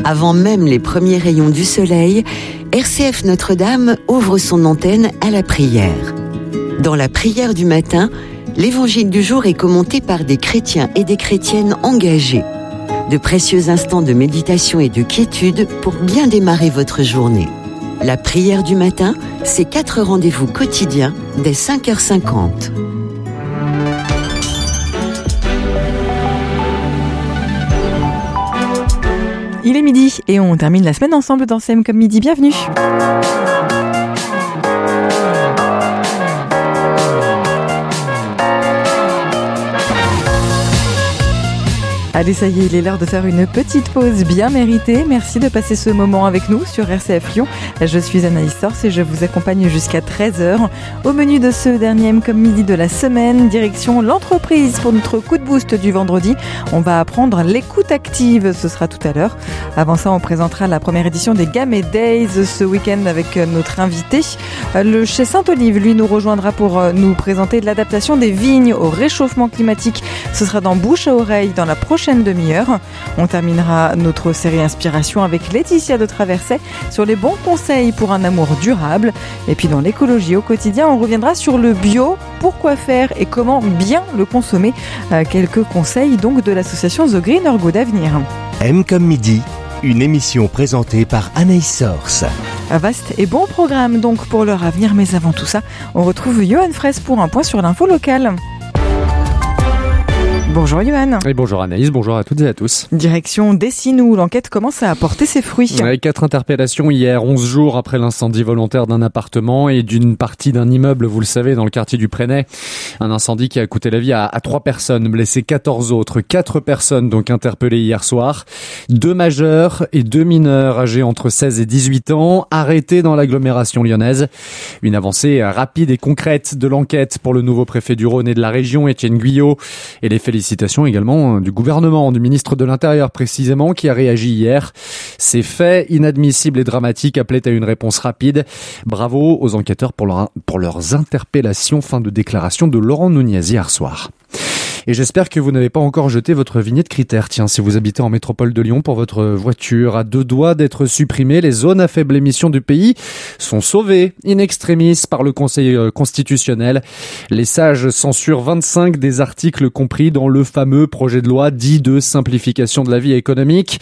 Avant même les premiers rayons du soleil, RCF Notre-Dame ouvre son antenne à la prière. Dans la prière du matin, l'évangile du jour est commenté par des chrétiens et des chrétiennes engagés. De précieux instants de méditation et de quiétude pour bien démarrer votre journée. La prière du matin, c'est 4 rendez-vous quotidiens dès 5h50. Il est midi et on termine la semaine ensemble dans CM comme midi. Bienvenue. Allez, ça y est, il est l'heure de faire une petite pause bien méritée. Merci de passer ce moment avec nous sur RCF Lyon. Je suis Anaïs Sors et je vous accompagne jusqu'à 13h. Au menu de ce dernier comme midi de la semaine, direction l'entreprise pour notre coup de boost du vendredi. On va apprendre l'écoute active, ce sera tout à l'heure. Avant ça, on présentera la première édition des Gamay Days ce week-end avec notre invité. Le chez Saint-Olive, lui, nous rejoindra pour nous présenter l'adaptation des vignes au réchauffement climatique. Ce sera dans Bouche à Oreille dans la prochaine demi-heure. On terminera notre série Inspiration avec Laetitia de Traverset sur les bons conseils pour un amour durable. Et puis dans l'écologie au quotidien, on reviendra sur le bio, pourquoi faire et comment bien le consommer. Quelques conseils donc de l'association The Green Ergo d'Avenir. M comme midi, une émission présentée par Anaïs Sors. Un vaste et bon programme donc pour l'heure à venir, mais avant tout ça, on retrouve Johan Fraisse pour un point sur l'info locale. Bonjour Johan. Et bonjour Anaïs, bonjour à toutes et à tous. Direction Dessines où l'enquête commence à apporter ses fruits. Avec 4 interpellations hier, 11 jours après l'incendie volontaire d'un appartement et d'une partie d'un immeuble, vous le savez, dans le quartier du Prénay. Un incendie qui a coûté la vie à 3 personnes, blessé 14 autres. 4 personnes donc interpellées hier soir. 2 majeurs et 2 mineurs âgés entre 16 et 18 ans, arrêtés dans l'agglomération lyonnaise. Une avancée rapide et concrète de l'enquête pour le nouveau préfet du Rhône et de la région, Étienne Guyot, et les félicitations également du gouvernement, du ministre de l'Intérieur précisément, qui a réagi hier. Ces faits inadmissibles et dramatiques appelaient à une réponse rapide. Bravo aux enquêteurs pour leurs interpellations. Fin de déclaration de Laurent Nunez hier soir. Et j'espère que vous n'avez pas encore jeté votre vignette critère. Tiens, si vous habitez en métropole de Lyon pour votre voiture, à 2 doigts d'être supprimée, les zones à faible émission du pays sont sauvées in extremis par le Conseil constitutionnel. Les sages censurent 25 des articles compris dans le fameux projet de loi dit de simplification de la vie économique.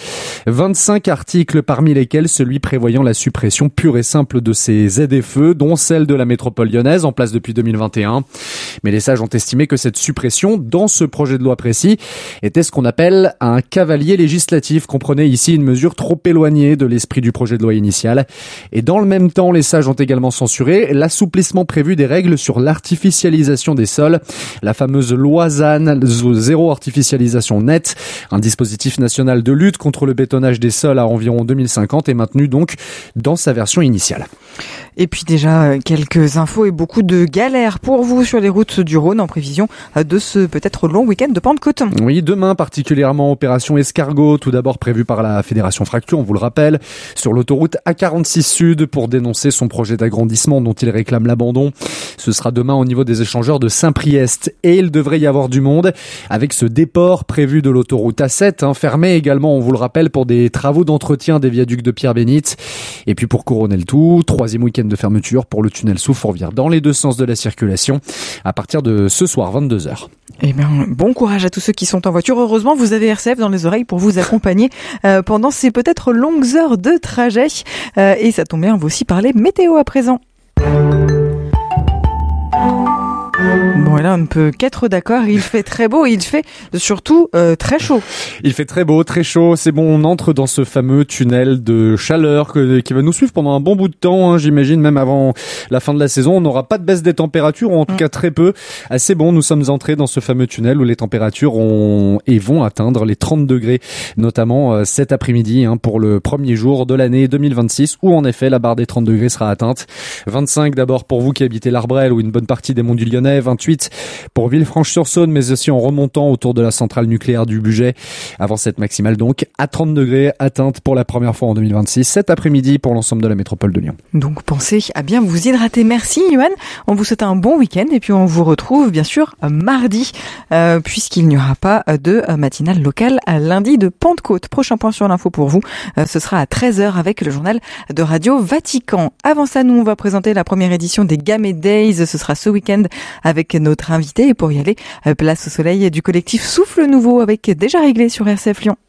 25 articles parmi lesquels celui prévoyant la suppression pure et simple de ces ZFE, dont celle de la métropole lyonnaise en place depuis 2021. Mais les sages ont estimé que cette suppression, dans ce projet de loi précis, était ce qu'on appelle un cavalier législatif, comprenait ici une mesure trop éloignée de l'esprit du projet de loi initial. Et dans le même temps, les sages ont également censuré l'assouplissement prévu des règles sur l'artificialisation des sols, la fameuse loi ZAN, zéro artificialisation nette, un dispositif national de lutte contre le bétonnage des sols à environ 2050 est maintenu donc dans sa version initiale. Et puis déjà, quelques infos et beaucoup de galères pour vous sur les routes du Rhône en prévision de ce peut-être long week-end de Pentecôte. Oui, demain particulièrement opération escargot, tout d'abord prévue par la Fédération Fracture, on vous le rappelle, sur l'autoroute A46 Sud pour dénoncer son projet d'agrandissement dont il réclame l'abandon. Ce sera demain au niveau des échangeurs de Saint-Priest et il devrait y avoir du monde avec ce déport prévu de l'autoroute A7, fermé également, on vous le rappelle, pour des travaux d'entretien des viaducs de Pierre-Bénite. Et puis pour couronner le tout, 3e week-end de fermeture pour le tunnel sous Fourvière dans les 2 sens de la circulation à partir de ce soir 22h. Eh bien, bon courage à tous ceux qui sont en voiture. Heureusement, vous avez RCF dans les oreilles pour vous accompagner pendant ces peut-être longues heures de trajet. Et ça tombe bien, on va aussi parler météo à présent. Bon, et là, on ne peut qu'être d'accord. Il fait très beau et il fait surtout très chaud. Il fait très beau, très chaud. C'est bon, on entre dans ce fameux tunnel de chaleur qui va nous suivre pendant un bon bout de temps. J'imagine même avant la fin de la saison. On n'aura pas de baisse des températures, ou en tout cas très peu. C'est bon, nous sommes entrés dans ce fameux tunnel où les températures vont atteindre les 30 degrés, notamment cet après-midi pour le premier jour de l'année 2026, où en effet la barre des 30 degrés sera atteinte. 25 d'abord pour vous qui habitez l'Arbrel ou une bonne partie des Monts du Lyonnais, 28 l'ouest pour Villefranche-sur-Saône, mais aussi en remontant autour de la centrale nucléaire du Bugey. Avant cette maximale donc à 30 degrés, atteinte pour la première fois en 2026, cet après-midi pour l'ensemble de la métropole de Lyon. Donc pensez à bien vous hydrater. Merci Yoann. On vous souhaite un bon week-end et puis on vous retrouve bien sûr mardi puisqu'il n'y aura pas de matinale locale à lundi de Pentecôte. Prochain point sur l'info pour vous, ce sera à 13h avec le journal de Radio Vatican. Avant ça, nous on va présenter la première édition des Gamay Days. Ce sera ce week-end avec notre invité et pour y aller, place au soleil du collectif Souffle Nouveau avec Déjà Réglé sur RCF Lyon.